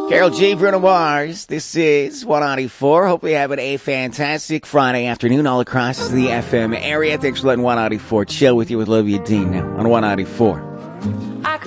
Carol G, Bruno Mars. This is 194. Hope you're having a fantastic Friday afternoon all across the FM area. Thanks for letting 194 chill with you with Olivia Dean now on 194.